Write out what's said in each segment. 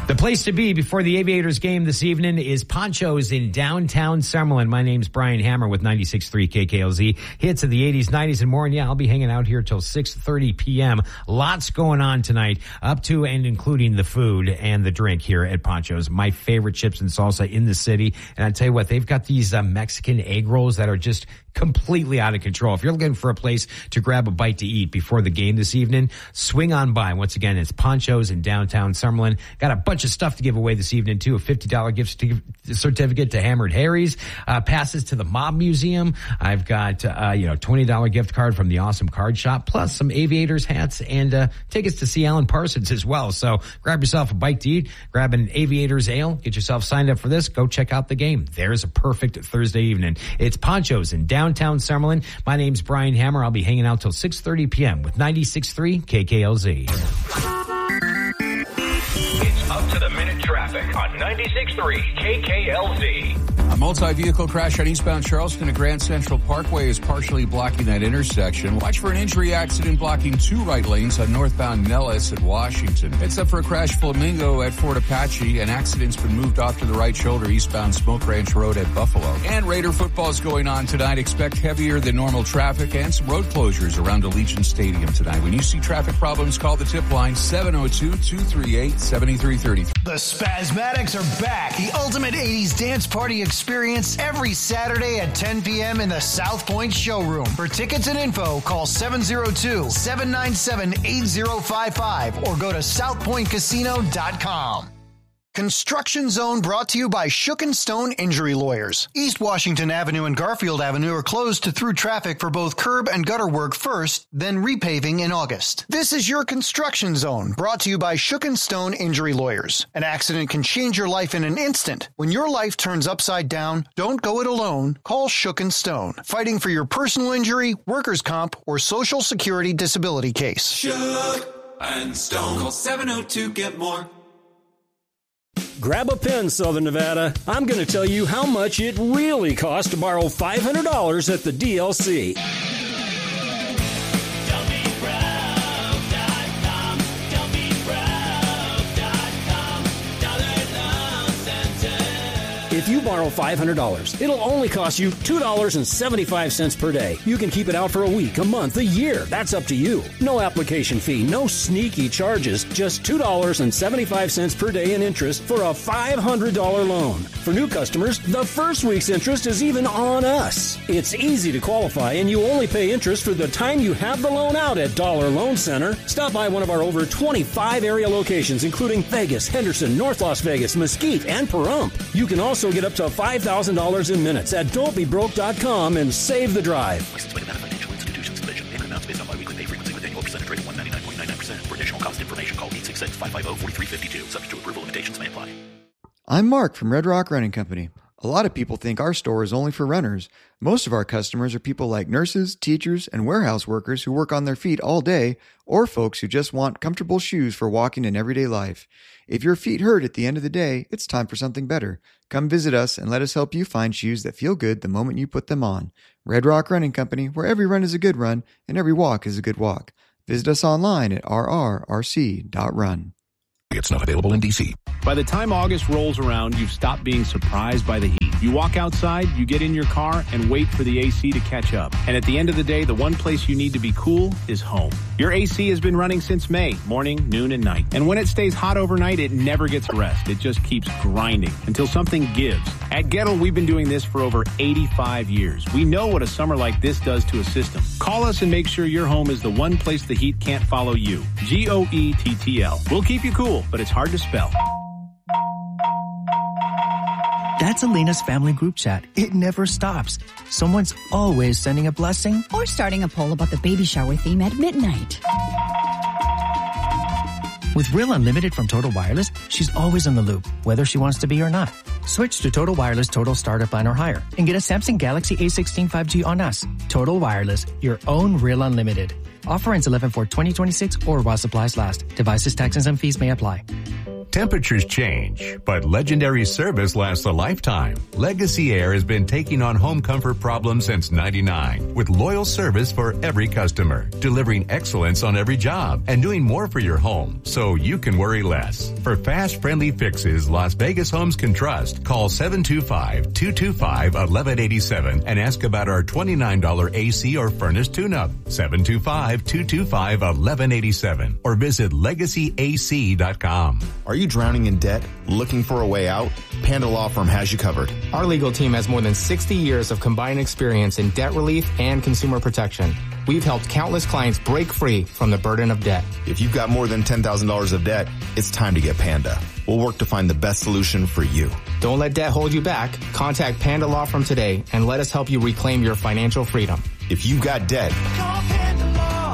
The place to be before the Aviators game this evening is Ponchos in downtown Summerlin. My name's Brian Hammer with 96.3 KKLZ. Hits of the 80s, 90s, and more. And yeah, I'll be hanging out here till 6:30 p.m. Lots going on tonight, up to and including the food and the drink here at Ponchos. My favorite chips and salsa in the city. And I tell you what, they've got these Mexican egg rolls that are just completely out of control. If you're looking for a place to grab a bite to eat before the game this evening, swing on by. Once again, it's Ponchos in downtown Summerlin. Got a bunch of stuff to give away this evening, too. A $50 gift certificate to Hammered Harry's, passes to the Mob Museum. I've got, $20 gift card from the Awesome Card Shop, plus some Aviators hats and tickets to see Alan Parsons as well. So grab yourself a bite to eat, grab an Aviators ale, get yourself signed up for this, go check out the game. There's a perfect Thursday evening. It's Ponchos in downtown Summerlin. My name's Brian Hammer. I'll be hanging out till 6:30 p.m. with 96.3 KKLZ. It's up to the minute traffic on 96.3 KKLZ. A multi-vehicle crash on eastbound Charleston to Grand Central Parkway is partially blocking that intersection. Watch for an injury accident blocking two right lanes on northbound Nellis at Washington. It's up for a crash Flamingo at Fort Apache. An accident's been moved off to the right shoulder eastbound Smoke Ranch Road at Buffalo. And Raider football is going on tonight. Expect heavier than normal traffic and some road closures around Allegiant Stadium tonight. When you see traffic problems, call the tip line 702-238-7333. The Spasmatics are back. The ultimate 80s dance party experience every Saturday at 10 p.m. in the South Point Showroom. For tickets and info, call 702-797-8055 or go to southpointcasino.com. Construction Zone brought to you by Shook & Stone Injury Lawyers. East Washington Avenue and Garfield Avenue are closed to through traffic for both curb and gutter work first, then repaving in August. This is your Construction Zone, brought to you by Shook & Stone Injury Lawyers. An accident can change your life in an instant. When your life turns upside down, don't go it alone. Call Shook & Stone, fighting for your personal injury, workers' comp, or Social Security disability case. Shook & Stone. Call 702-GET-MORE. Grab a pen, Southern Nevada. I'm going to tell you how much it really costs to borrow $500 at the DLC. If you borrow $500, it'll only cost you $2.75 per day. You can keep it out for a week, a month, a year. That's up to you. No application fee, no sneaky charges, just $2.75 per day in interest for a $500 loan. For new customers, the first week's interest is even on us. It's easy to qualify, and you only pay interest for the time you have the loan out at Dollar Loan Center. Stop by one of our over 25 area locations, including Vegas, Henderson, North Las Vegas, Mesquite, and Pahrump. You can also get up to $5,000 in minutes at don'tbebroke.com and save the drive. Licensed by Nevada Financial Institutions. Payment amounts based on biweekly pay frequency with annual percentage rate of 199.99%. For additional cost information, call 866-550-4352. Subject to approval, limitations may apply. I'm Mark from Red Rock Running Company. A lot of people think our store is only for runners. Most of our customers are people like nurses, teachers, and warehouse workers who work on their feet all day, or folks who just want comfortable shoes for walking in everyday life. If your feet hurt at the end of the day, it's time for something better. Come visit us and let us help you find shoes that feel good the moment you put them on. Red Rock Running Company, where every run is a good run and every walk is a good walk. Visit us online at rrrc.run. It's not available in D.C. By the time August rolls around, you've stopped being surprised by the heat. You walk outside, you get in your car, and wait for the AC to catch up. And at the end of the day, the one place you need to be cool is home. Your AC has been running since May, morning, noon, and night. And when it stays hot overnight, it never gets a rest. It just keeps grinding until something gives. At Gettle, we've been doing this for over 85 years. We know what a summer like this does to a system. Call us and make sure your home is the one place the heat can't follow you. GOETTL. We'll keep you cool, but it's hard to spell. That's Elena's family group chat. It never stops. Someone's always sending a blessing or starting a poll about the baby shower theme at midnight. With Real Unlimited from Total Wireless, she's always in the loop, whether she wants to be or not. Switch to Total Wireless Total Starter Plan or higher and get a Samsung Galaxy A16 5G on us. Total Wireless, your own Real Unlimited. Offer ends 11/4/2026 or while supplies last. Devices, taxes, and fees may apply. Temperatures change, but legendary service lasts a lifetime. Legacy Air has been taking on home comfort problems since '99 with loyal service for every customer, delivering excellence on every job and doing more for your home so you can worry less. For fast, friendly fixes Las Vegas homes can trust, call 725-225-1187 and ask about our $29 AC or furnace tune-up. 725-225-1187 or visit LegacyAC.com. Are you drowning in debt? Looking for a way out? Panda Law Firm has you covered. Our legal team has more than 60 years of combined experience in debt relief and consumer protection. We've helped countless clients break free from the burden of debt. If you've got more than $10,000 of debt, it's time to get Panda. We'll work to find the best solution for you. Don't let debt hold you back. Contact Panda Law Firm today and let us help you reclaim your financial freedom. If you've got debt, call Panda Law,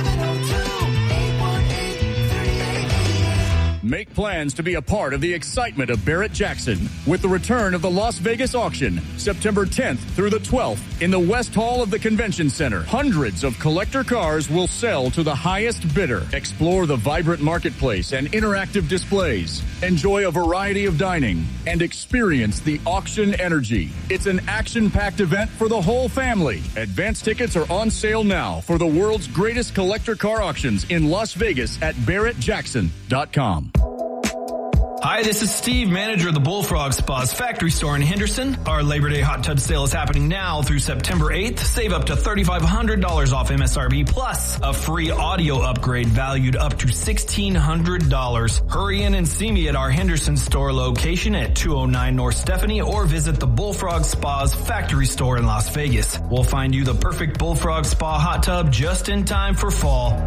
702-818-3888. Make plans to be a part of the excitement of Barrett-Jackson with the return of the Las Vegas auction, September 10th through the 12th in the West Hall of the Convention Center. Hundreds of collector cars will sell to the highest bidder. Explore the vibrant marketplace and interactive displays. Enjoy a variety of dining and experience the auction energy. It's an action-packed event for the whole family. Advance tickets are on sale now for the world's greatest collector car auctions in Las Vegas at BarrettJackson.com. Hi, this is Steve, manager of the Bullfrog Spas factory store in Henderson. Our Labor Day hot tub sale is happening now through September 8th. Save up to $3,500 off MSRP plus a free audio upgrade valued up to $1,600. Hurry in and see me at our Henderson store location at 209 North Stephanie or visit the Bullfrog Spas factory store in Las Vegas. We'll find you the perfect Bullfrog Spa hot tub just in time for fall.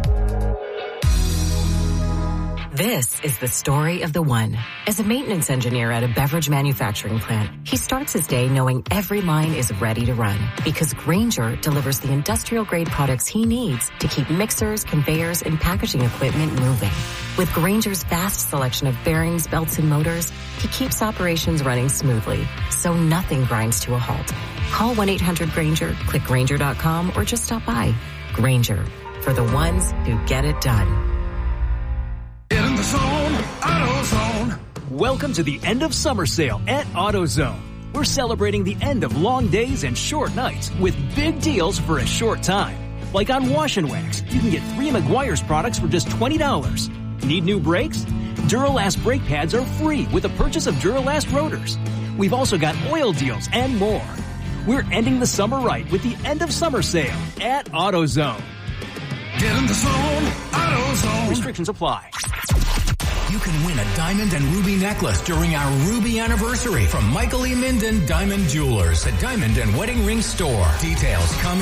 This is the story of the one. As a maintenance engineer at a beverage manufacturing plant, he starts his day knowing every line is ready to run because Grainger delivers the industrial-grade products he needs to keep mixers, conveyors, and packaging equipment moving. With Grainger's vast selection of bearings, belts, and motors, he keeps operations running smoothly, so nothing grinds to a halt. Call 1-800-GRAINGER, click Grainger.com, or just stop by. Grainger, for the ones who get it done. In the zone, AutoZone. Welcome to the end of summer sale at AutoZone. We're celebrating the end of long days and short nights with big deals for a short time. Like on Wash and Wax, you can get 3 Meguiar's products for just $20. Need new brakes? Duralast brake pads are free with the purchase of Duralast rotors. We've also got oil deals and more. We're ending the summer right with the end of summer sale at AutoZone. Get in the zone, AutoZone. Restrictions apply. You can win a diamond and ruby necklace during our Ruby anniversary from Michael E. Minden Diamond Jewelers, a diamond and wedding ring store. Details come